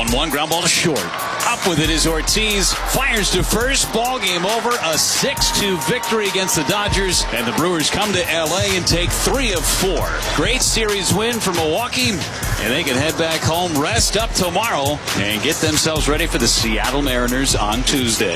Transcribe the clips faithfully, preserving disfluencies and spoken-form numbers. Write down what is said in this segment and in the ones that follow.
one one, ground ball to short. Up with it is Ortiz. Fires to first. Ball game over. A six two victory against the Dodgers. And the Brewers come to L A and take three of four. Great series win for Milwaukee. And they can head back home, rest up tomorrow, and get themselves ready for the Seattle Mariners on Tuesday.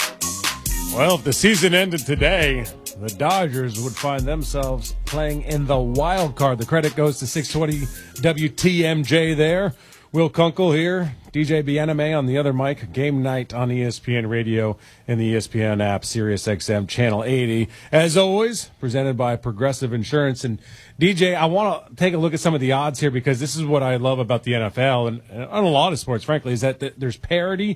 Well, if the season ended today, the Dodgers would find themselves playing in the wild card. The credit goes to six twenty W T M J there. Will Kunkel here, D J Bianame on the other mic. Game night on E S P N Radio and the E S P N app, Sirius X M Channel eighty. As always, presented by Progressive Insurance. And D J, I want to take a look at some of the odds here because this is what I love about the N F L and, and on a lot of sports, frankly, is that th- there's parity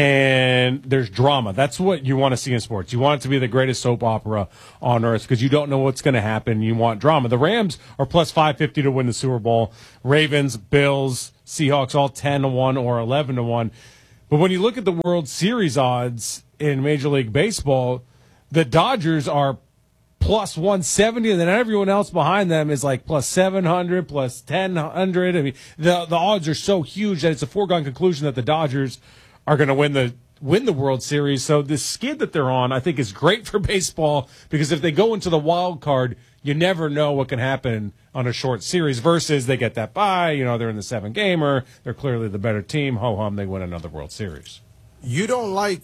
and there's drama. That's what you want to see in sports. You want it to be the greatest soap opera on earth because you don't know what's going to happen. You want drama. The Rams are plus five fifty to win the Super Bowl. Ravens, Bills, Seahawks all ten to one or eleven to one. But when you look at the World Series odds in Major League Baseball, the Dodgers are plus one seventy, and then everyone else behind them is like plus seven hundred, plus ten hundred. I mean, the the odds are so huge that it's a foregone conclusion that the Dodgers are going to win the win the World Series. So this skid that they're on, I think, is great for baseball because if they go into the wild card, you never know what can happen on a short series versus they get that bye. You know, they're in the seven gamer. They're clearly the better team. Ho-hum, they win another World Series. You don't like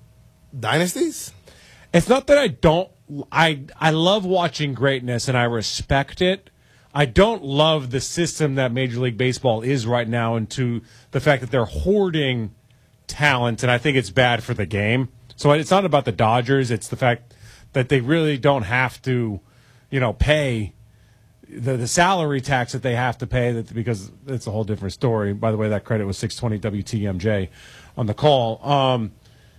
dynasties? It's not that I don't. I I love watching greatness and I respect it. I don't love the system that Major League Baseball is right now into the fact that they're hoarding talent, and I think it's bad for the game. So it's not about the Dodgers. It's the fact that they really don't have to, you know, pay the, the salary tax that they have to pay that because it's a whole different story. By the way, that credit was six twenty W T M J on the call. Um,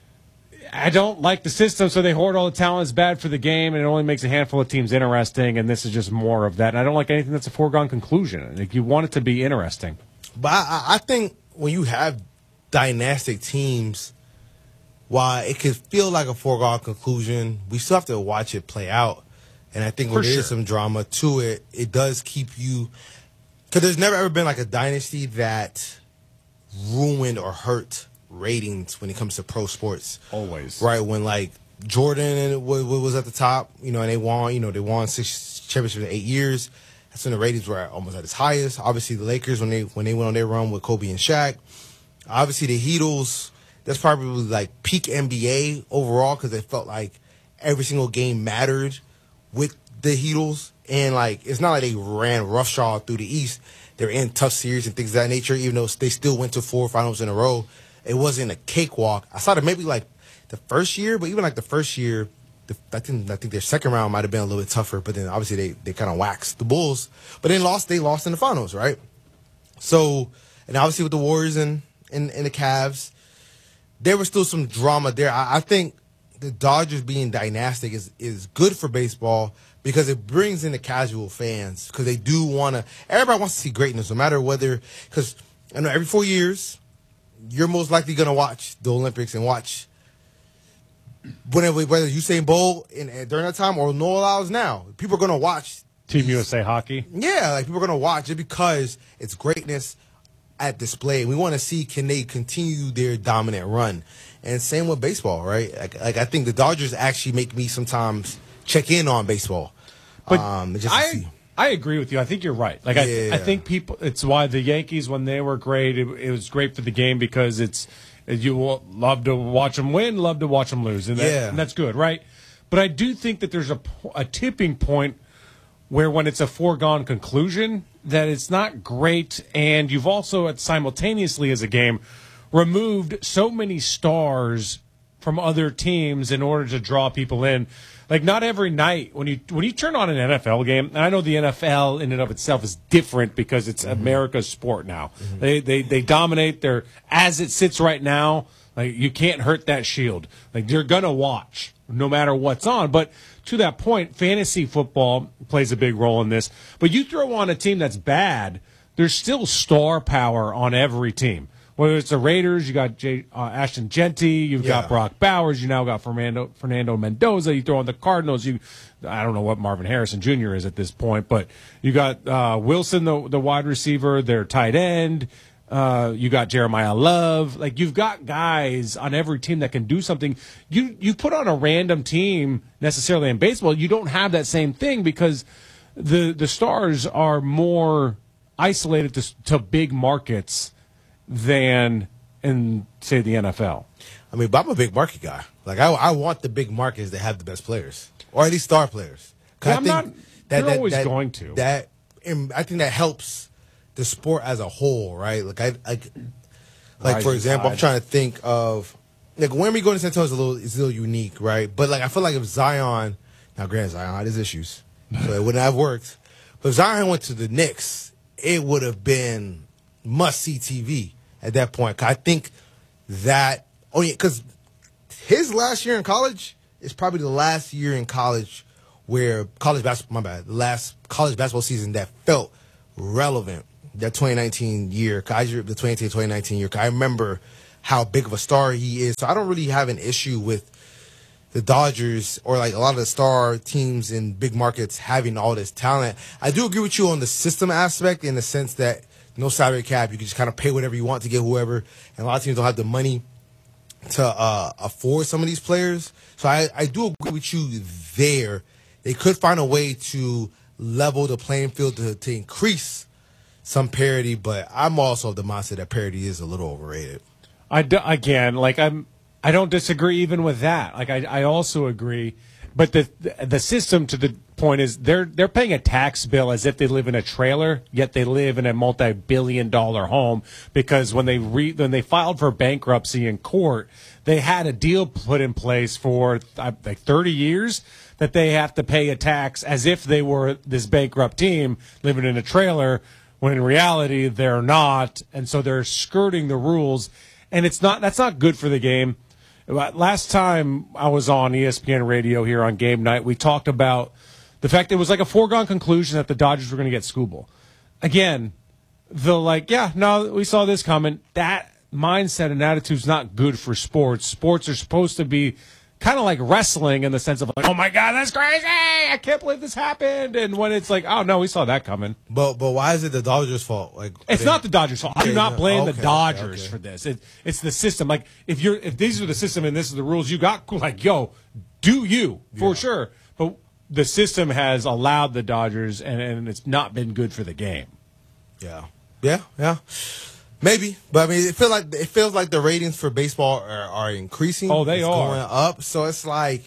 I don't like the system, so they hoard all the talent. It's bad for the game, and it only makes a handful of teams interesting, and this is just more of that. And I don't like anything that's a foregone conclusion. Like, you want it to be interesting. But I, I think when you have dynastic teams, while it could feel like a foregone conclusion, we still have to watch it play out. And I think when there is some drama to it, it does keep you – because there's never ever been like a dynasty that ruined or hurt ratings when it comes to pro sports. Always. Right, when like Jordan was at the top, you know, and they won, you know, they won six championships in eight years. That's when the ratings were almost at its highest. Obviously, the Lakers, when they when they went on their run with Kobe and Shaq. Obviously, the Heatles, that's probably like peak N B A overall because they felt like every single game mattered with the Heatles. And like, it's not like they ran roughshod through the East. They're in tough series and things of that nature, even though they still went to four finals in a row. It wasn't a cakewalk. I saw that maybe like the first year, but even like the first year, the, I think I think their second round might have been a little bit tougher. But then obviously they, they kind of waxed the Bulls. But then lost. They lost in the finals, right? So, and obviously with the Warriors and, and, and the Cavs, there was still some drama there. I, I think the Dodgers being dynastic is is good for baseball because it brings in the casual fans because they do want to. Everybody wants to see greatness, no matter whether because I know every four years. You're most likely going to watch the Olympics and watch whenever, whether Usain Bolt in, during that time or Noah Lyles now. People are going to watch. Team U S A Hockey? Yeah, like people are going to watch it because it's greatness at display. We want to see can they continue their dominant run. And same with baseball, right? Like, like I think the Dodgers actually make me sometimes check in on baseball. But um, just to I, see. I agree with you. I think you're right. Like Yeah. I, I think people. It's why the Yankees, when they were great, it, it was great for the game because it's you will love to watch them win, love to watch them lose, and, that, Yeah. and that's good, right? But I do think that there's a, a tipping point where when it's a foregone conclusion that it's not great, and you've also simultaneously as a game removed so many stars from other teams in order to draw people in. Like, not every night when you when you turn on an N F L game, and I know the N F L in and of itself is different because it's mm-hmm. America's sport now. Mm-hmm. They, they they dominate their as it sits right now. Like, you can't hurt that shield. Like, you're gonna watch no matter what's on. But to that point, fantasy football plays a big role in this. But you throw on a team that's bad, there's still star power on every team. Whether it's the Raiders, you got Jay, uh, Ashton Genty, you've Yeah. got Brock Bowers, you now got Fernando, Fernando Mendoza, you throw on the Cardinals, you I don't know what Marvin Harrison Junior is at this point, but you got uh, Wilson, the, the wide receiver, their tight end. Uh, you got Jeremiah Love. Like, you've got guys on every team that can do something. You you put on a random team necessarily in baseball, you don't have that same thing because the the stars are more isolated to, to big markets than in, say, the N F L. I mean, but I'm a big market guy. Like, I, I want the big markets that have the best players, or at least star players. Yeah, I I'm think not. that, You're that, always that, going to. That I think that helps the sport as a whole, right? Like, I, I like Rising for example, tide. I'm trying to think of like when we go to San Antonio is a little is a little unique, right? But like, I feel like if Zion, now granted Zion had his issues, so it wouldn't have worked. But if Zion went to the Knicks, it would have been must see T V at that point. 'Cause I think that oh yeah, because his last year in college is probably the last year in college where college basketball, my bad, the last college basketball season that felt relevant. That twenty nineteen year, the twenty eighteen twenty nineteen year, I remember how big of a star he is. So I don't really have an issue with the Dodgers or like a lot of the star teams in big markets having all this talent. I do agree with you on the system aspect in the sense that no salary cap, you can just kind of pay whatever you want to get whoever, and a lot of teams don't have the money to uh, afford some of these players. So I, I do agree with you there. They could find a way to level the playing field to, to increase some parity, but I'm also of the mindset that parity is a little overrated. I do, again, like I'm, I don't disagree even with that. Like I, I also agree, but the the system to the point is they're they're paying a tax bill as if they live in a trailer, yet they live in a multi-billion dollar home because when they re, when they filed for bankruptcy in court, they had a deal put in place for uh, like thirty years that they have to pay a tax as if they were this bankrupt team living in a trailer, when in reality they're not, and so they're skirting the rules, and it's not that's not good for the game. Last time I was on E S P N Radio here on Game Night, we talked about the fact that it was like a foregone conclusion that the Dodgers were going to get Skubal. Again, the like, yeah, no, we saw this coming. That mindset and attitude is not good for sports. Sports are supposed to be kind of like wrestling in the sense of like, oh my God, that's crazy! I can't believe this happened. And when it's like, oh no, we saw that coming. But but why is it the Dodgers' fault? Like it's they, not the Dodgers' fault. I do not blame okay, the Dodgers okay, okay. for this. It, it's the system. Like if you're if these are the system and this is the rules, you got like yo, do you for Yeah. sure. But the system has allowed the Dodgers, and, and it's not been good for the game. Yeah, yeah, yeah. Maybe, but I mean, it feel like it feels like the ratings for baseball are, are increasing. Oh, they it's are going up. So it's like,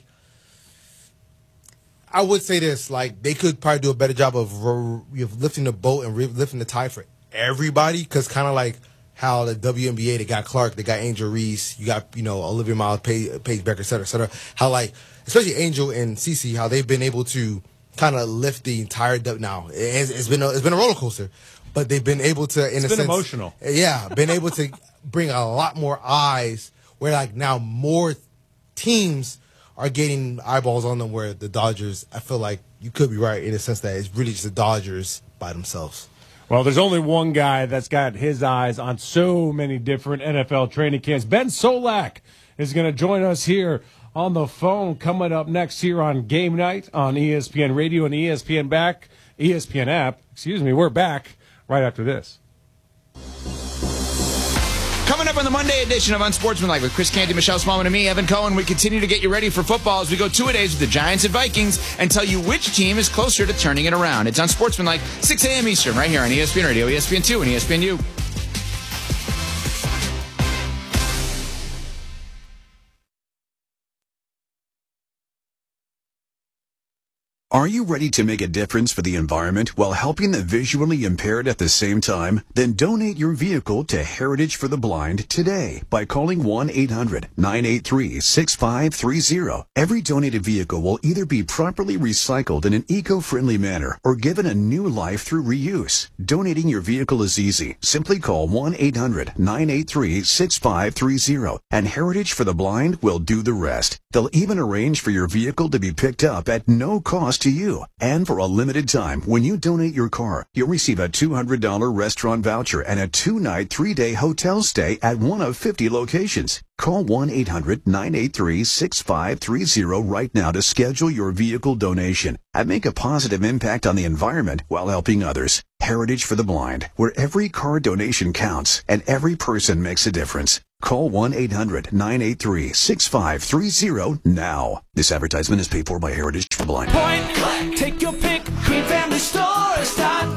I would say this: like they could probably do a better job of, of lifting the boat and re- lifting the tide for everybody. Because kind of like how the W N B A, they got Clark, they got Angel Reese, you got you know Olivia Miles, Paige, Paige Becker, et cetera, et cetera. How like especially Angel and Cece, how they've been able to kind of lift the entire dub. Now it's, it's been a, it's been a roller coaster. But they've been able to, in it's a been sense, emotional. Yeah, been able to bring a lot more eyes. Where like now more teams are getting eyeballs on them. Where the Dodgers, I feel like you could be right in the sense that it's really just the Dodgers by themselves. Well, there's only one guy that's got his eyes on so many different N F L training camps. Ben Solak is going to join us here on the phone coming up next here on Game Night on E S P N Radio and E S P N back, E S P N app. Excuse me, we're back right after this. Coming up on the Monday edition of Unsportsmanlike with Chris Canty, Michelle Smallman, and me, Evan Cohen, we continue to get you ready for football as we go two-a-days with the Giants and Vikings and tell you which team is closer to turning it around. It's Unsportsmanlike, six a.m. Eastern, right here on E S P N Radio, E S P N two, and E S P N U. Are you ready to make a difference for the environment while helping the visually impaired at the same time? Then donate your vehicle to Heritage for the Blind today by calling one eight hundred nine eight three six five three zero. Every donated vehicle will either be properly recycled in an eco-friendly manner or given a new life through reuse. Donating your vehicle is easy. Simply call one eight hundred nine eight three six five three zero and Heritage for the Blind will do the rest. They'll even arrange for your vehicle to be picked up at no cost to you. And for a limited time, when you donate your car, you'll receive a two hundred dollars restaurant voucher and a two-night, three-day hotel stay at one of fifty locations. Call one eight hundred nine eight three six five three zero right now to schedule your vehicle donation and make a positive impact on the environment while helping others. Heritage for the Blind, where every car donation counts and every person makes a difference. Call one eight hundred nine eight three six five three zero now. This advertisement is paid for by Heritage for the Blind. Point and click, take your pick, green family stores dot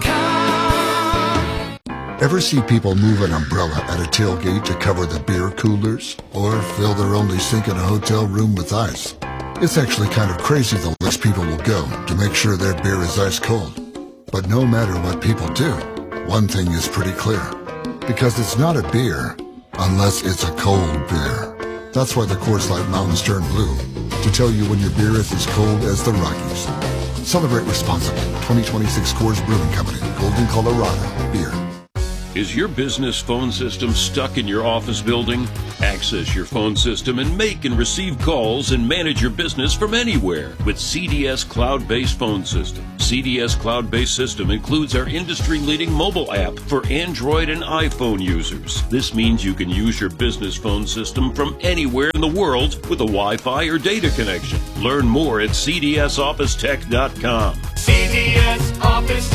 com. Ever see people move an umbrella at a tailgate to cover the beer coolers? Or fill their only sink in a hotel room with ice? It's actually kind of crazy the lengths people will go to make sure their beer is ice cold. But no matter what people do, one thing is pretty clear. Because it's not a beer unless it's a cold beer. That's why the Coors Light Mountains turn blue, to tell you when your beer is as cold as the Rockies. Celebrate responsibly. twenty twenty-six Coors Brewing Company, Golden, Colorado. Beer. Is your business phone system stuck in your office building? Access your phone system and make and receive calls and manage your business from anywhere with C D S Cloud-Based Phone System. C D S Cloud-Based System includes our industry-leading mobile app for Android and iPhone users. This means you can use your business phone system from anywhere in the world with a Wi-Fi or data connection. Learn more at C D S office tech dot com. C D S Office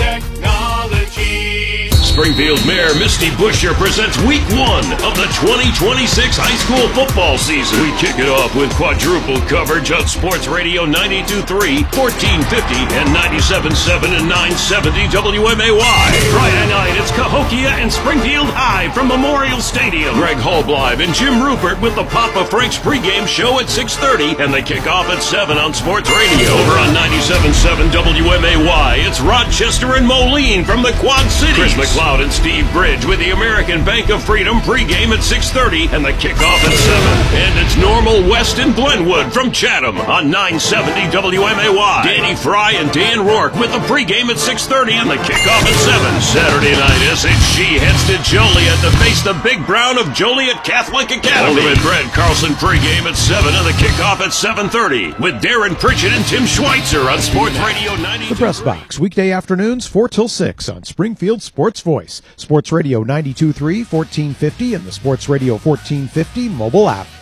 Technology. Springfield Mayor Misty Buscher presents week one of the twenty twenty-six high school football season. We kick it off with quadruple coverage on Sports Radio ninety-two point three, fourteen fifty, and ninety-seven point seven and nine seventy W M A Y. Friday night, it's Cahokia and Springfield High from Memorial Stadium. Greg Holbleib and Jim Rupert with the Papa Frank's pregame show at six thirty, and they kick off at seven on Sports Radio. Over on ninety-seven point seven W M A Y, it's Rochester and Moline from the Quad Cities. Chris McLeod and Steve Bridge with the American Bank of Freedom pregame at six thirty, and the kickoff at seven. And it's Normal West and Glenwood from Chatham on nine seventy W M A Y. Danny Fry and Dan Rourke with the pregame at six thirty, and the kickoff at seven. Saturday night, S H G heads to Joliet to face the Big Brown of Joliet Catholic Academy. Alderman Brad Carlson pregame at seven, and the kickoff at seven thirty with Darren Pritchett and Tim Schweitzer on Sports Radio ninety-two. The Press Box, weekday afternoons four till six on Springfield Sports Voice, Sports Radio ninety-two point three, fourteen fifty, and the Sports Radio fourteen fifty mobile app.